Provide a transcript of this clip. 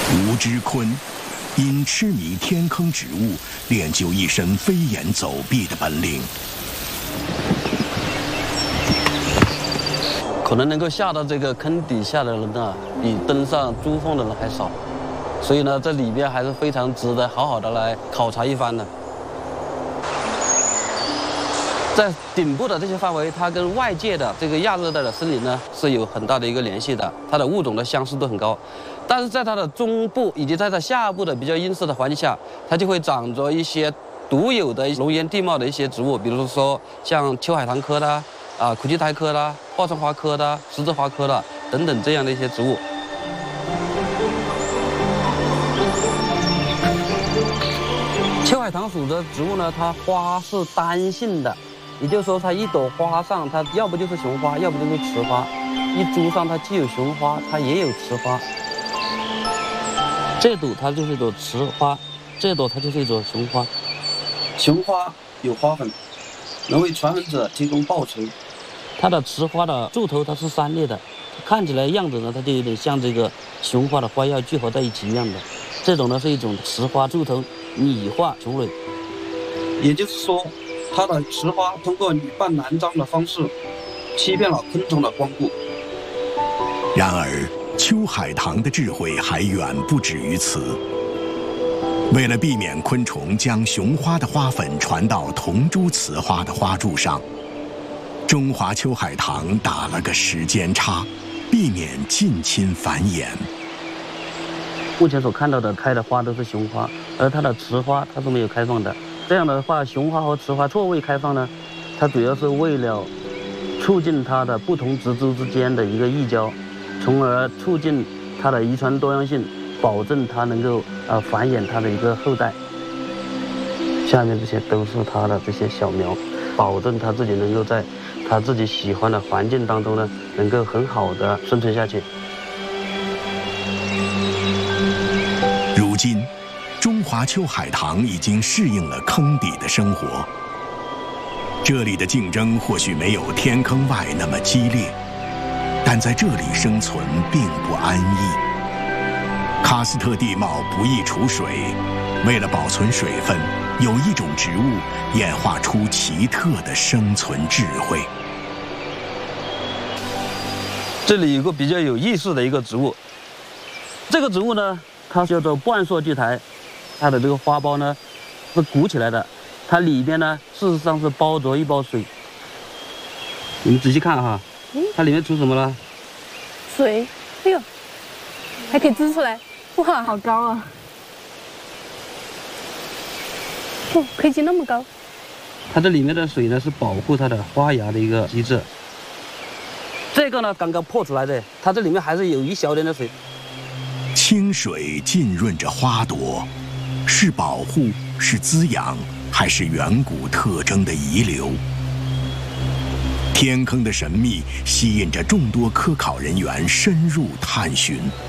吴之坤因痴迷天坑植物，练就一身飞檐走壁的本领。 可能能够下到这个坑底下的人呢，比登上珠峰的人还少，所以呢，这里边还是非常值得好好的来考察一番的。在顶部的这些范围，它跟外界的这个亚热带的森林呢是有很大的一个联系的，它的物种的相似度很高。但是在它的中部以及在它下部的比较阴湿的环境下，它就会长着一些独有的熔岩地貌的一些植物，比如说像秋海棠科的苦苣苔科的、报春花科的、十字花科的等等这样的一些植物。秋海棠属的植物呢，它花是单性的。也就是说，它一朵花上，它要不就是雄花，要不就是雌花。一株上它既有雄花，它也有雌花。这朵它就是一朵雌花，这朵它就是一朵雄花。雄花有花粉，能为传粉者提供报酬。它的雌花的柱头它是3裂的，看起来样子呢，它就有点像这个雄花的花药聚合在一起一样的。这种呢是一种雌花柱头拟化雄蕊，也就是说。它的雌花通过女扮男装的方式，欺骗了昆虫的光顾。 然而，秋海棠的智慧还远不止于此。为了避免昆虫将雄花的花粉传到同株雌花的花柱上，中华秋海棠打了个时间差，避免近亲繁衍。 目前所看到的开的花都是雄花，而它的雌花它是没有开放的。这样的话，雄花和雌花错位开放呢，它主要是为了促进它的不同植株之间的一个异交，从而促进它的遗传多样性，保证它能够繁衍它的一个后代。下面这些都是它的这些小苗，保证它自己能够在它自己喜欢的环境当中呢，能够很好的生存下去。 如今。中华秋海棠已经适应了坑底的生活，这里的竞争或许没有天坑外那么激烈，但在这里生存并不安逸。喀斯特地貌不易储水，为了保存水分，有一种植物演化出奇特的生存智慧。 这里有个比较有意思的一个植物，这个植物呢，它叫做半硕苣苔。它的这个花苞呢是鼓起来的，它里边呢事实上是包着一包水。你们仔细看哈，它里面出什么了？ 水，哎呦，还可以织出来，哇，好高啊！哦，可以积那么高。 它这里面的水呢是保护它的花芽的一个机制。这个呢刚刚破出来的，它这里面还是有一小点的水。 清水浸润着花朵。是保护，是滋养，还是远古特征的遗留？天坑的神秘吸引着众多科考人员深入探寻。